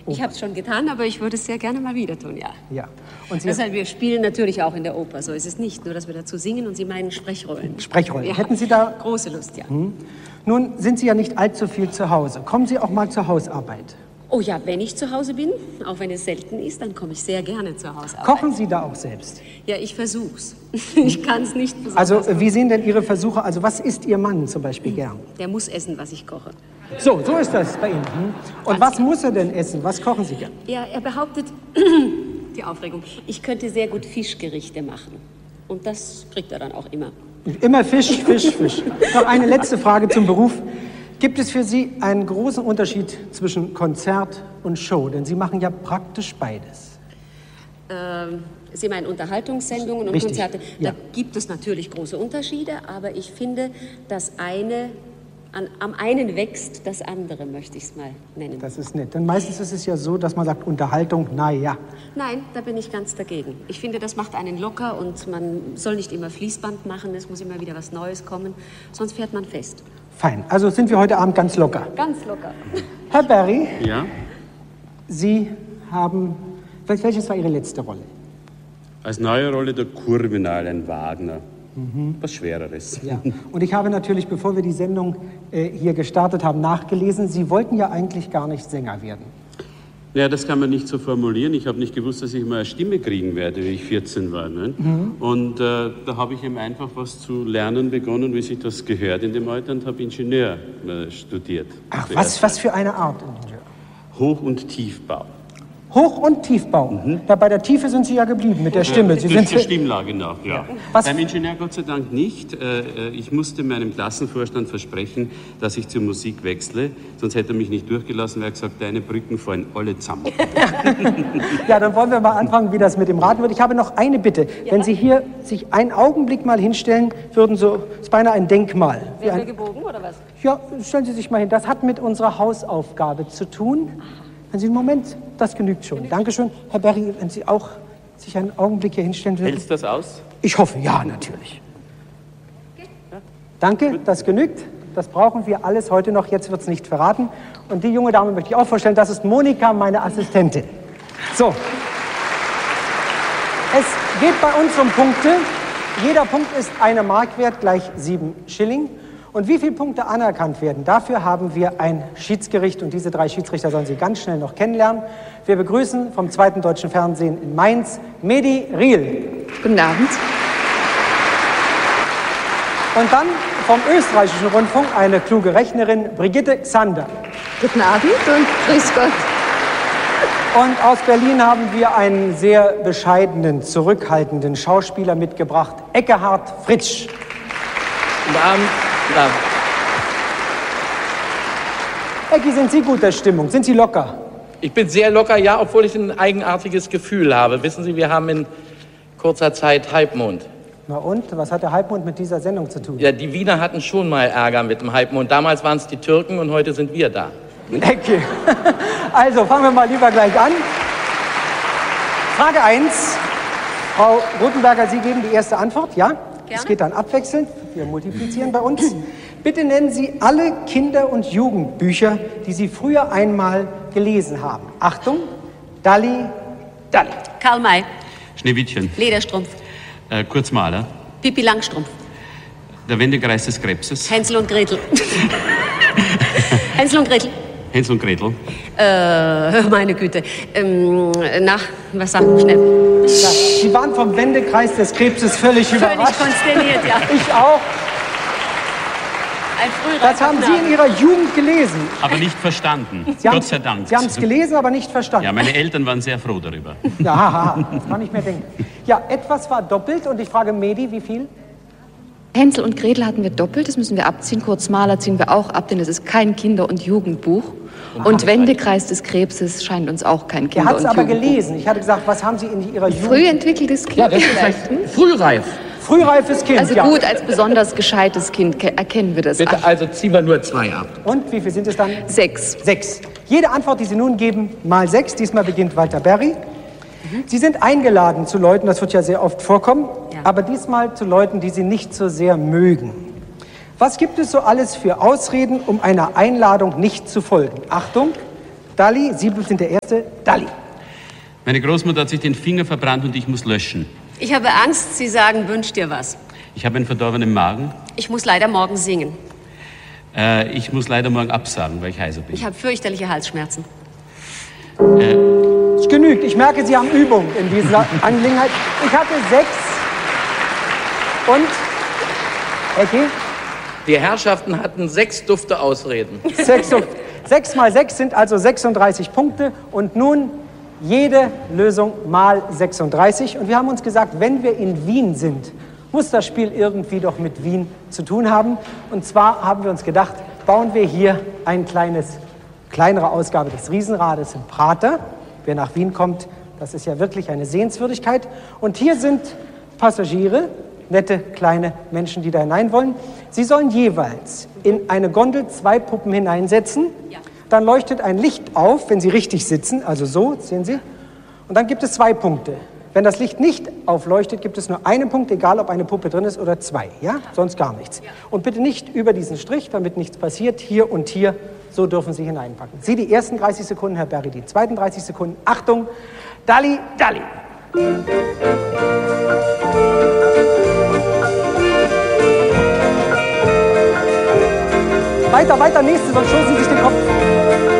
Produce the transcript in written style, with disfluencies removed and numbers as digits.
Ich habe es schon getan, aber ich würde es sehr gerne mal wieder tun, ja. Ja. Und Deshalb, wir spielen natürlich auch in der Oper, so ist es nicht. Nur, dass wir dazu singen und Sie meinen Sprechrollen. Sprechrollen. Ja. Hätten Sie da... Große Lust, ja. Nun sind Sie ja nicht allzu viel zu Hause. Kommen Sie auch mal zur Hausarbeit? Oh ja, wenn ich zu Hause bin, auch wenn es selten ist, dann komme ich sehr gerne zur Hausarbeit. Kochen Sie da auch selbst? Ja, ich versuch's. Ich kann es nicht besonders. Also, wie sehen denn Ihre Versuche? Also, was isst Ihr Mann zum Beispiel gern? Der muss essen, was ich koche. So ist das bei Ihnen. Und was muss er denn essen? Was kochen Sie gern? Ja, er behauptet, die Aufregung, ich könnte sehr gut Fischgerichte machen. Und das kriegt er dann auch immer. Immer Fisch. Noch eine letzte Frage zum Beruf. Gibt es für Sie einen großen Unterschied zwischen Konzert und Show? Denn Sie machen ja praktisch beides. Sie meinen Unterhaltungssendungen und Richtig, Konzerte. ja. Da gibt es natürlich große Unterschiede, aber ich finde, das eine, am einen wächst das andere, möchte ich es mal nennen. Das ist nett. Denn meistens ist es ja so, dass man sagt, Unterhaltung, naja. Nein, da bin ich ganz dagegen. Ich finde, das macht einen locker und man soll nicht immer Fließband machen, es muss immer wieder was Neues kommen, sonst fährt man fest. Fein. Also sind wir heute Abend ganz locker. Ganz locker. Herr Berry, Ja? Sie haben... Welches war Ihre letzte Rolle? Als neue Rolle der Kurvinal, ein Wagner. Was Schwereres. Ja. Und ich habe natürlich, bevor wir die Sendung hier gestartet haben, nachgelesen, Sie wollten ja eigentlich gar nicht Sänger werden. Ja, das kann man nicht so formulieren. Ich habe nicht gewusst, dass ich mal eine Stimme kriegen werde, wie ich 14 war. Ne? Und da habe ich eben einfach was zu lernen begonnen, wie sich das gehört in dem Alter, und habe Ingenieur studiert. Ach, was für eine Art Ingenieur? Hoch- und Tiefbau. Hoch- und Tiefbau. Ja, bei der Tiefe sind Sie ja geblieben mit der Stimme. Sie Durch sind die Stimmlage nach, ja. Was- Beim Ingenieur Gott sei Dank nicht. Ich musste meinem Klassenvorstand versprechen, dass ich zur Musik wechsle. Sonst hätte er mich nicht durchgelassen, weil er gesagt, deine Brücken fallen alle zusammen. Ja, dann wollen wir mal anfangen, wie das mit dem Raten wird. Ich habe noch eine Bitte. Ja? Wenn Sie hier sich einen Augenblick mal hinstellen würden, so ist beinahe ein Denkmal. Werden wir gebogen oder was? Ja, stellen Sie sich mal hin. Das hat mit unserer Hausaufgabe zu tun. Wenn Sie einen Moment, das genügt schon. Dankeschön. Herr Berry, wenn Sie auch sich einen Augenblick hier hinstellen würden. Hältst du das aus? Ich hoffe, ja, natürlich. Danke, das genügt. Das brauchen wir alles heute noch. Jetzt wird es nicht verraten. Und die junge Dame möchte ich auch vorstellen. Das ist Monika, meine Assistentin. So. Es geht bei uns um Punkte. Jeder Punkt ist 1 Mark wert, gleich 7 Schilling. Und wie viele Punkte anerkannt werden, dafür haben wir ein Schiedsgericht. Und diese 3 Schiedsrichter sollen Sie ganz schnell noch kennenlernen. Wir begrüßen vom 2. Deutschen Fernsehen in Mainz Medi Riel. Guten Abend. Und dann vom österreichischen Rundfunk eine kluge Rechnerin, Brigitte Xander. Guten Abend und grüß Gott. Und aus Berlin haben wir einen sehr bescheidenen, zurückhaltenden Schauspieler mitgebracht, Ekkehard Fritsch. Guten Abend. Guten Abend. Ecki, sind Sie guter Stimmung? Sind Sie locker? Ich bin sehr locker, ja, obwohl ich ein eigenartiges Gefühl habe. Wissen Sie, wir haben in kurzer Zeit Halbmond. Na und? Was hat der Halbmond mit dieser Sendung zu tun? Ja, die Wiener hatten schon mal Ärger mit dem Halbmond. Damals waren es die Türken und heute sind wir da. Ecki. Also, fangen wir mal lieber gleich an. Frage 1. Frau Rothenberger, Sie geben die erste Antwort, ja? Es geht dann abwechselnd. Wir multiplizieren bei uns. Bitte nennen Sie alle Kinder- und Jugendbücher, die Sie früher einmal gelesen haben. Achtung, Dalli, Dalli. Karl May, Schneewittchen. Lederstrumpf, Kurz Mahler. Pippi Langstrumpf, Der Wendekreis des Krebses. Hänsel und Gretel. Hänsel und Gretel. Hänsel und Gretel. Meine Güte. Was sagen wir schnell? Ja, Sie waren vom Wendekreis des Krebses völlig überrascht. Völlig konsterniert, ja. Ich auch. Ein frühreifer Das haben Sie Knabe. in Ihrer Jugend gelesen. Aber nicht verstanden. Gott sei Dank. Sie haben es gelesen, aber nicht verstanden. Ja, meine Eltern waren sehr froh darüber. Ja, haha, das kann ich mir denken. Ja, etwas war doppelt und ich frage Medi, wie viel? Hänsel und Gretel hatten wir doppelt, das müssen wir abziehen. Kurz Maler ziehen wir auch ab, denn es ist kein Kinder- und Jugendbuch. Und Wendekreis des Krebses scheint uns auch kein Er Kinder- hat es und aber Jugendbuch. gelesen. Ich hatte gesagt, was haben Sie in Ihrer Jugend? Früh entwickeltes Kind. Ja, das ist ein frühreif. Frühreifes Kind, Also ja. gut, als besonders gescheites Kind erkennen wir das. Bitte, Ach, also ziehen wir nur 2 ab. Und wie viel sind es dann? 6. 6. Jede Antwort, die Sie nun geben, mal 6. Diesmal beginnt Walter Berry. Sie sind eingeladen zu Leuten, das wird ja sehr oft vorkommen, Ja. aber diesmal zu Leuten, die Sie nicht so sehr mögen. Was gibt es so alles für Ausreden, um einer Einladung nicht zu folgen? Achtung, Dalli. Sie sind der Erste. Dalli. Meine Großmutter hat sich den Finger verbrannt und ich muss löschen. Ich habe Angst, Sie sagen, wünsch dir was. Ich habe einen verdorbenen Magen. Ich muss leider morgen singen. Ich muss leider morgen absagen, weil ich heiser bin. Ich habe fürchterliche Halsschmerzen. Es genügt. Ich merke, Sie haben Übung in dieser Angelegenheit. Ich hatte 6. Und? Ecki? Die Herrschaften hatten 6 dufte Ausreden. 6 mal 6 sind also 36 Punkte. Und nun jede Lösung mal 36. Und wir haben uns gesagt, wenn wir in Wien sind, muss das Spiel irgendwie doch mit Wien zu tun haben. Und zwar haben wir uns gedacht, bauen wir hier eine kleinere Ausgabe des Riesenrades im Prater. Wer nach Wien kommt, das ist ja wirklich eine Sehenswürdigkeit. Und hier sind Passagiere, nette kleine Menschen, die da hinein wollen. Sie sollen jeweils in eine Gondel 2 Puppen hineinsetzen. Ja. Dann leuchtet ein Licht auf, wenn sie richtig sitzen, also so, sehen Sie. Und dann gibt es 2 Punkte. Wenn das Licht nicht aufleuchtet, gibt es nur einen Punkt, egal ob eine Puppe drin ist oder 2. Ja? Sonst gar nichts. Ja. Und bitte nicht über diesen Strich, damit nichts passiert. Hier und hier, so dürfen Sie hineinpacken. Sie die ersten 30 Sekunden, Herr Berry die zweiten 30 Sekunden. Achtung, Dalli, Dalli. Weiter, weiter, nächste, sonst stoßen Sie sich den Kopf.